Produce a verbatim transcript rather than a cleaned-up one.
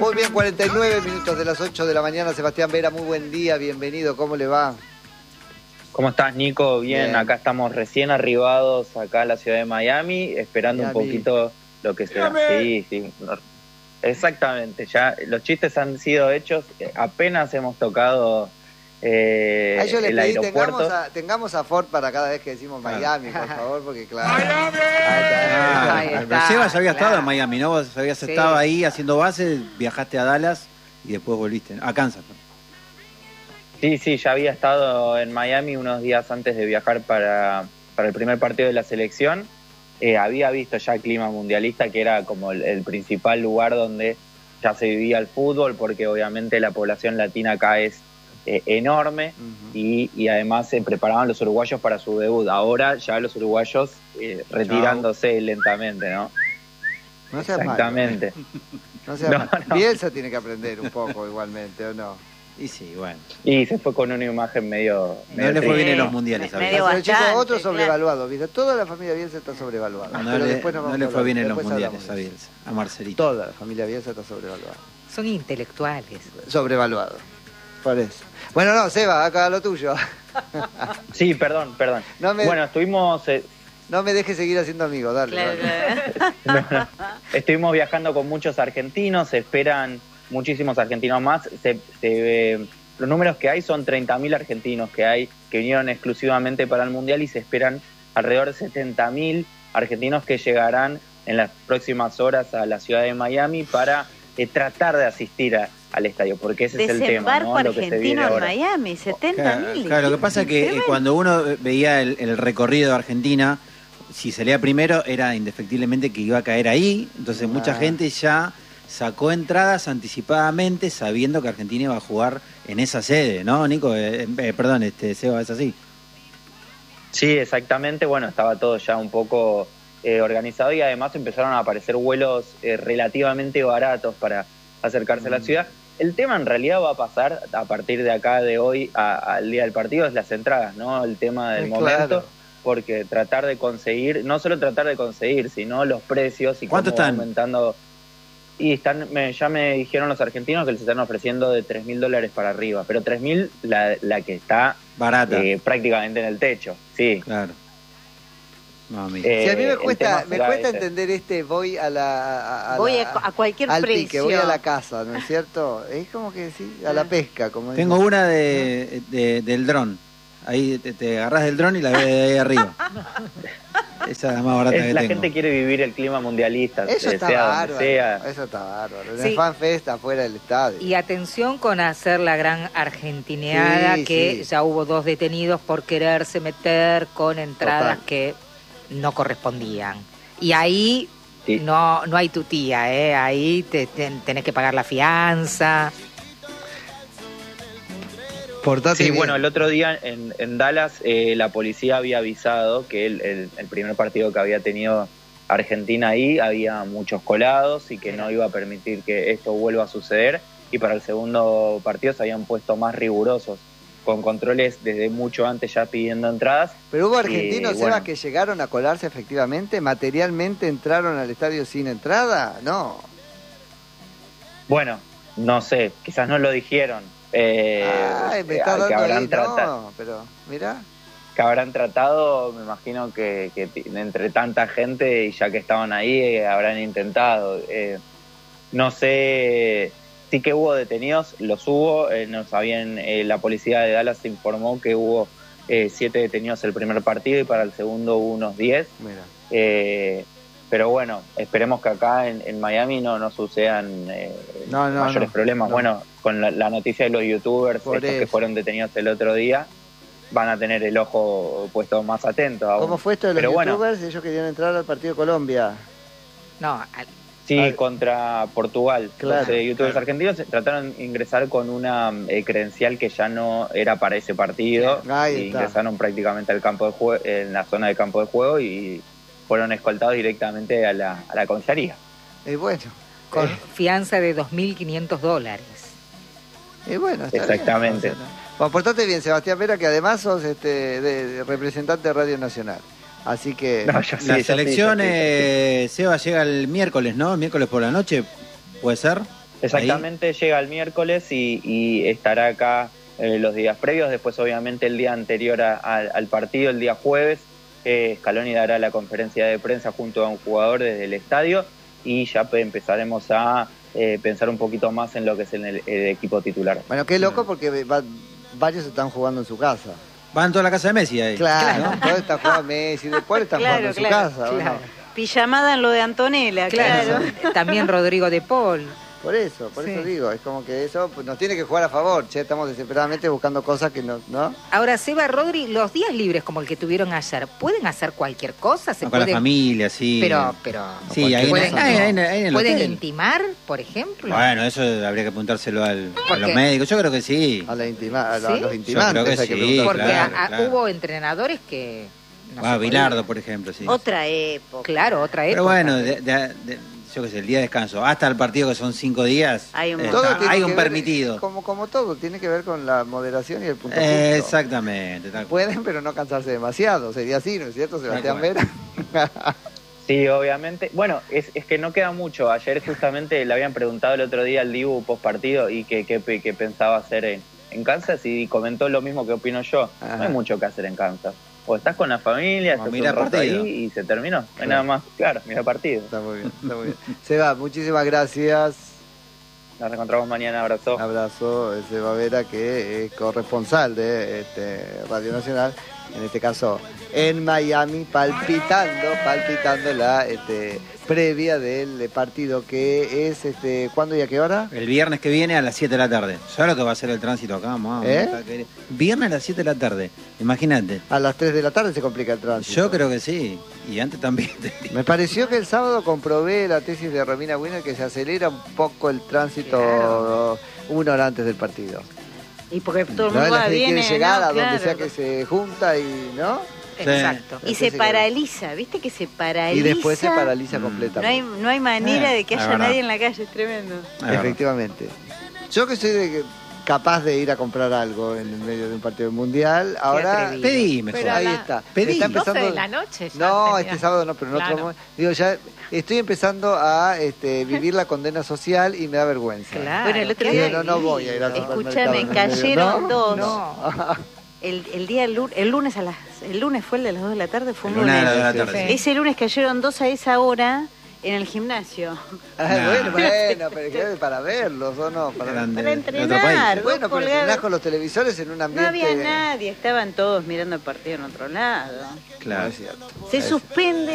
Muy bien, cuarenta y nueve minutos de las ocho de la mañana. Sebastián Vera, muy buen día, bienvenido, ¿cómo le va? ¿Cómo estás, Nico? Bien, Bien. Acá estamos recién arribados acá a la ciudad de Miami, esperando Miami. un poquito lo que será. Sí, sí, no, exactamente, ya los chistes han sido hechos, apenas hemos tocado eh, Ahí yo les el pedí, aeropuerto. tengamos a, tengamos a Ford para cada vez que decimos Miami, por favor, porque claro. ¡Miami! Ah, Ahí pero está, Seba ya había claro. estado en Miami, ¿no? Vos habías Sí. estado ahí haciendo base, viajaste a Dallas y después volviste a Kansas. Sí, sí, ya había estado en Miami unos días antes de viajar para, para el primer partido de la selección. Eh, había visto ya el clima mundialista, que era como el, el principal lugar donde ya se vivía el fútbol, porque obviamente la población latina acá es eh, enorme. Uh-huh. y, y además se preparaban los uruguayos para su debut. Ahora ya los uruguayos eh, retirándose lentamente, ¿no? No seas malo. Exactamente. No seas No, malo. no. Bielsa tiene que aprender un poco igualmente, ¿o no? Y sí, bueno. Y se fue con una imagen medio... No medio le fue triste. bien en los mundiales. Me- ¿sabes? medio Pero el chico, bastante, otro claro. sobrevaluado, ¿viste? Toda la familia Bielsa está sobrevaluada. No, pero le, después nos no vamos le a fue hablar. bien en los Después mundiales hablamos a de eso. Bielsa, a Marcelito. Toda la familia Bielsa está sobrevaluada. Son intelectuales. Sobrevaluado. Por eso. Bueno, no, Seba, acá lo tuyo. Sí, perdón, perdón. No me- Bueno, estuvimos... eh, No me dejes seguir haciendo amigos, dale. Claro, dale. claro. no, no. Estuvimos viajando con muchos argentinos, se esperan muchísimos argentinos más. Se, se, eh, los números que hay son treinta mil argentinos que hay, que vinieron exclusivamente para el Mundial, y se esperan alrededor de setenta mil argentinos que llegarán en las próximas horas a la ciudad de Miami para eh, tratar de asistir a, al estadio, porque ese es el tema, Desembarco ¿no? Lo que se viene argentino en ahora. Miami, setenta Claro, mil. claro, lo que pasa es que eh, cuando uno veía el, el recorrido de Argentina, si salía primero era indefectiblemente que iba a caer ahí, entonces mucha Ah. gente ya sacó entradas anticipadamente sabiendo que Argentina iba a jugar en esa sede, ¿no, Nico? Eh, eh, perdón, este Seba, ¿es así? Sí, exactamente. Bueno, estaba todo ya un poco eh, organizado, y además empezaron a aparecer vuelos eh, relativamente baratos para acercarse Mm. a la ciudad. El tema en realidad va a pasar a partir de acá, de hoy a- al día del partido, es las entradas, ¿no? El tema del Eh, momento, claro. porque tratar de conseguir, no solo tratar de conseguir, sino los precios y ¿Cuánto cómo va están? aumentando. Y están, me, ya me dijeron los argentinos que les están ofreciendo de tres mil dólares para arriba, pero tres mil la, la que está Barata. eh, prácticamente en el techo, sí. Claro. Mami. Eh, Si a mí me el cuesta, tema me será cuesta ese. entender este voy a la a, a Voy la- a, a cualquier al precio. pique, voy a la casa, ¿no es cierto? Es como que sí, a la pesca, como Tengo dicen. una de, de- del dron. Ahí te, te agarras del dron y la ves de ahí arriba. Esa es la más barata Es- que la tengo. gente quiere vivir el clima mundialista, Eso eh, está sea donde bárbaro. sea. Eso está bárbaro. En Sí. el fan fest afuera del estadio. Y atención con hacer la gran argentineada, Sí, que sí. ya hubo dos detenidos por quererse meter con entradas Total. que no correspondían. Y ahí Sí. no no hay tu tía, ¿eh? Ahí te, te- tenés que pagar la fianza. Portate Sí, bien. bueno, el otro día en, en Dallas eh, la policía había avisado que el, el- el primer partido que había tenido Argentina ahí había muchos colados y que no iba a permitir que esto vuelva a suceder, y para el segundo partido se habían puesto más rigurosos, con controles desde mucho antes ya pidiendo entradas. Pero hubo argentinos, Eh, Seba, bueno. que llegaron a colarse efectivamente, materialmente entraron al estadio sin entrada. No. Bueno, no sé, quizás no lo dijeron. Eh, Ay, me eh, está que dando habrán ahí, tratado. no, pero mirá. que habrán tratado, me imagino que, que t- entre tanta gente, y ya que estaban ahí, eh, habrán intentado. Eh, no sé, sí que hubo detenidos, los hubo, eh, nos habían, eh, la policía de Dallas informó que hubo eh, siete detenidos el primer partido, y para el segundo hubo unos diez. Mira. Eh, pero bueno, esperemos que acá en, en Miami no, no sucedan eh, No, no, mayores no, problemas. no. Bueno, con la, la noticia de los youtubers, Por estos que eso. fueron detenidos el otro día, van a tener el ojo puesto más atento aún. ¿Cómo fue esto de los Pero bueno, youtubers? Ellos querían entrar al partido de Colombia. No, al- sí, Al- contra Portugal. Claro, Los eh, youtubers claro. argentinos trataron de ingresar con una eh, credencial que ya no era para ese partido. Ahí y está. ingresaron prácticamente al campo de juego, en la zona de campo de juego, y fueron escoltados directamente a la, a la comisaría. Y bueno. con eh, fianza de dos mil quinientos dólares. y bueno, está Exactamente. bien, no. Bueno, portate bien, Sebastián Vera, que además sos este, de, de representante de Radio Nacional. Así que... No, yo sí, La yo sí, selección, yo sí, yo sí. eh, Seba, llega el miércoles, ¿no? El miércoles por la noche, ¿puede ser? Exactamente, ahí llega el miércoles y, y estará acá eh, los días previos. Después, obviamente, el día anterior a, a, al partido, el día jueves, eh, Scaloni dará la conferencia de prensa junto a un jugador desde el estadio y ya pues, empezaremos a eh, pensar un poquito más en lo que es el, el equipo titular. Bueno, qué loco porque va, varios están jugando en su casa. Van toda la casa de Messi ahí. Claro, ¿no? Todos están jugando Messi, después están Claro, jugando en su claro, casa. claro. ¿no? Pijamada en lo de Antonella, claro. Claro. También Rodrigo de Paul. Por eso, por Sí. eso digo, es como que eso pues, nos tiene que jugar a favor, che, estamos desesperadamente buscando cosas que no, ¿no? Ahora, Seba, Rodri, los días libres como el que tuvieron ayer, ¿pueden hacer cualquier cosa? ¿Se No, con pueden... la familia, sí. Pero, pero... Sí, ahí en, ¿pueden, ahí en- ahí en el ¿pueden hotel. intimar, por ejemplo? Bueno, eso habría que apuntárselo al, a ¿Por los qué? médicos. Yo creo que sí. A, la intima, a, la- ¿Sí? a los Yo intimantes creo que hay que sí, preguntar. Porque claro, a- a- claro. hubo entrenadores que... no Ah, se Bilardo, por ejemplo, sí. Otra época. Claro, otra época. Pero bueno, de- de- de- yo qué sé, el día de descanso, hasta el partido que son cinco días, Hay un eh, montón. Todo tiene hay que un ver, permitido. Como, como todo, tiene que ver con la moderación y el punto Eh, justo. exactamente. tal cual. Pueden, pero no cansarse demasiado, sería así, ¿no es cierto, Sebastián cual. Vera? Sí, obviamente. Bueno, es, es que no queda mucho. Ayer justamente le habían preguntado el otro día al Dibu post partido y que, que, que pensaba hacer en, en Kansas y comentó lo mismo que opino yo. Ajá. No hay mucho que hacer en Kansas. O estás con la familia, O estás mira un rato partido. ahí y se terminó. No hay Claro. nada más. Claro, mira partido. Está muy bien, está muy bien. Seba, muchísimas gracias. Nos reencontramos mañana. Abrazo. Un abrazo, eh, Seba Vera, que es corresponsal de este, Radio Nacional, en este caso en Miami, palpitando, palpitando la este, previa del partido que es, este, ¿cuándo y a qué hora? El viernes que viene a las siete de la tarde. ¿Sabes lo que va a ser el tránsito acá? Mamá? ¿Eh? Viernes a las siete de la tarde. Imagínate. A las tres de la tarde se complica el tránsito. Yo creo que sí. Y antes también. Me pareció que el sábado comprobé la tesis de Romina Winner que se acelera un poco el tránsito Claro. una hora antes del partido. Y porque todo el ¿No? mundo La va, gente viene, quiere llegar ¿no? a donde Claro. sea que se junta y, ¿no? Exacto. Y se Entonces, paraliza, ¿viste que se paraliza? Y después se paraliza Mm. completamente. No hay, no hay manera Eh, de que la haya verdad. nadie en la calle, es tremendo. Es verdad. Efectivamente. Yo que soy de, capaz de ir a comprar algo en el medio de un partido mundial, ahora atrevido. Pedí mejor. Pero ahí la- está. pedí. Está doce empezando- de la noche ya No, tenía. este sábado no, pero en Claro. otro momento. Digo, ya estoy empezando a este, vivir la condena social y me da vergüenza. Claro. Bueno, el otro qué día- Digo, no, no voy a ir al Escúchame, supermercado en el medio. cayeron ¿No? dos. No. El, el día lu- el lunes a las el lunes fue el de las dos de la tarde, fue un El lunes a las lunes. dos de la tarde. Sí. Ese lunes cayeron dos a esa hora en el gimnasio. Ah, No. bueno, bueno, pero que para verlos o no. Para, Eran de- Para de otro entrenar. país. Bueno, pero colgados. entrenás con los televisores en un No ambiente. había nadie, estaban todos mirando el partido en otro lado. No, Claro. es cierto. Se Es suspende